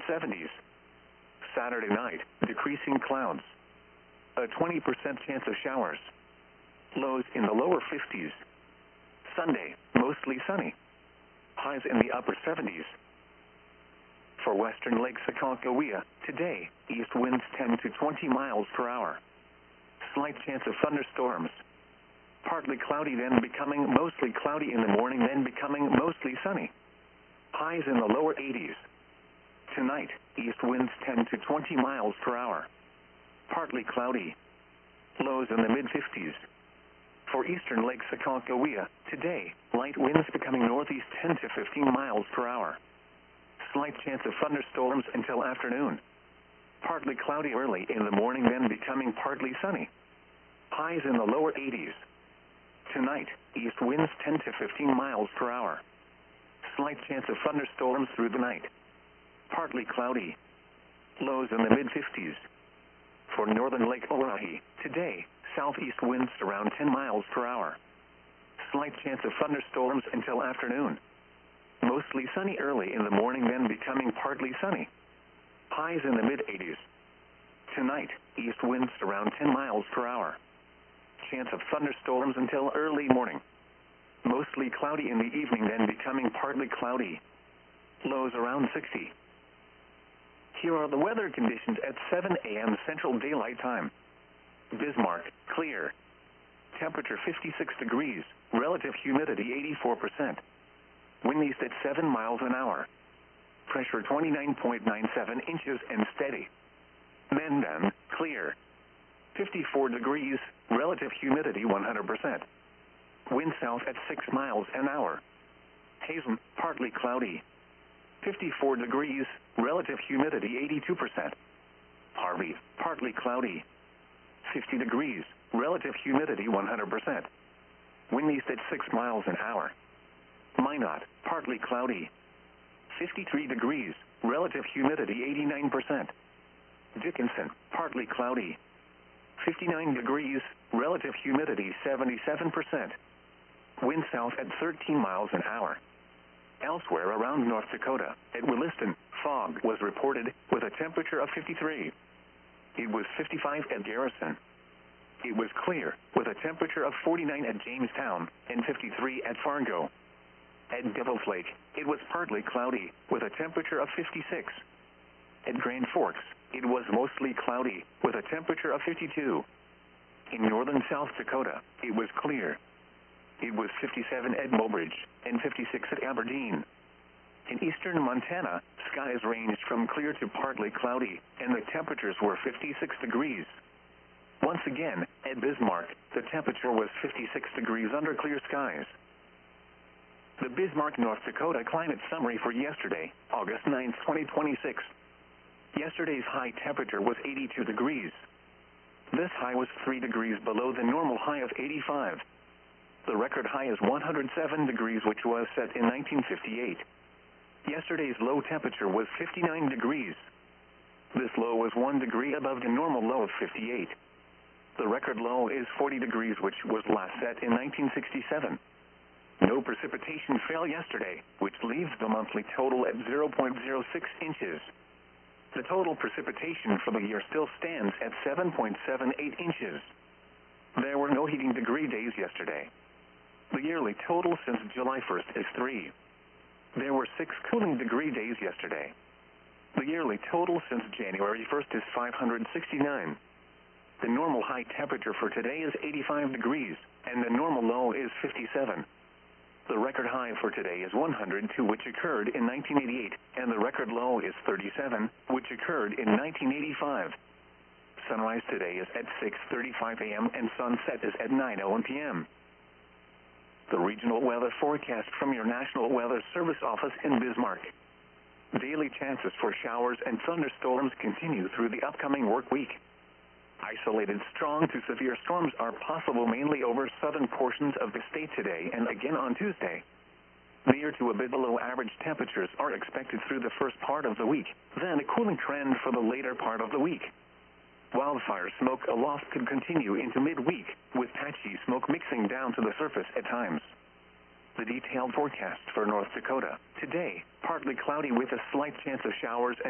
70s. Saturday night, decreasing clouds. A 20% chance of showers. Lows in the lower 50s. Sunday, mostly sunny. Highs in the upper 70s. For western Lake Sakakawea, today, east winds 10 to 20 miles per hour. Slight chance of thunderstorms. Partly cloudy, then becoming mostly cloudy in the morning, then becoming mostly sunny. Highs in the lower 80s. Tonight, east winds 10 to 20 miles per hour. Partly cloudy. Lows in the mid-50s. For eastern Lake Sakakawea, today, light winds becoming northeast 10 to 15 miles per hour. Slight chance of thunderstorms until afternoon. Partly cloudy early in the morning, then becoming partly sunny. Highs in the lower 80s. Tonight, east winds 10 to 15 miles per hour. Slight chance of thunderstorms through the night. Partly cloudy. Lows in the mid-50s. For northern Lake Oahe, today, southeast winds around 10 miles per hour. Slight chance of thunderstorms until afternoon. Mostly sunny early in the morning, then becoming partly sunny. Highs in the mid-80s. Tonight, east winds around 10 miles per hour. Chance of thunderstorms until early morning. Mostly cloudy in the evening, then becoming partly cloudy. Lows around 60. Here are the weather conditions at 7 a.m. Central Daylight Time. Bismarck, clear. Temperature 56 degrees, relative humidity 84%. Wind east at 7 miles an hour. Pressure 29.97 inches and steady. Mendon, clear. 54 degrees, relative humidity 100%. Wind south at 6 miles an hour. Hazen, partly cloudy. 54 degrees, relative humidity 82%. Harvey, partly cloudy. 50 degrees, relative humidity 100%. Wind east at 6 miles an hour. Minot, partly cloudy. 53 degrees, relative humidity 89%. Dickinson, partly cloudy. 59 degrees, relative humidity 77%. Wind south at 13 miles an hour. Elsewhere around North Dakota, at Williston, fog was reported with a temperature of 53. It was 55 at Garrison. It was clear with a temperature of 49 at Jamestown and 53 at Fargo. At Devil's Lake, it was partly cloudy with a temperature of 56. At Grand Forks, it was mostly cloudy with a temperature of 52. In northern South Dakota, it was clear. It was 57 at Mobridge and 56 at Aberdeen. In eastern Montana, skies ranged from clear to partly cloudy, and the temperatures were 56 degrees. Once again, at Bismarck, the temperature was 56 degrees under clear skies. The Bismarck, North Dakota climate summary for yesterday, August 9, 2026. Yesterday's high temperature was 82 degrees. This high was 3 degrees below the normal high of 85. The record high is 107 degrees, which was set in 1958. Yesterday's low temperature was 59 degrees. This low was 1 degree above the normal low of 58. The record low is 40 degrees, which was last set in 1967. No precipitation fell yesterday, which leaves the monthly total at 0.06 inches. The total precipitation for the year still stands at 7.78 inches. There were no heating degree days yesterday. The yearly total since July 1st is 3. There were 6 cooling degree days yesterday. The yearly total since January 1st is 569. The normal high temperature for today is 85 degrees, and the normal low is 57. The record high for today is 102, which occurred in 1988, and the record low is 37, which occurred in 1985. Sunrise today is at 6:35 a.m. and sunset is at 9:01 p.m. The regional weather forecast from your National Weather Service office in Bismarck. Daily chances for showers and thunderstorms continue through the upcoming work week. Isolated strong to severe storms are possible mainly over southern portions of the state today and again on Tuesday. Near to a bit below average temperatures are expected through the first part of the week, then a cooling trend for the later part of the week. Wildfire smoke aloft could continue into midweek, with patchy smoke mixing down to the surface at times. The detailed forecast for North Dakota. Today, partly cloudy with a slight chance of showers and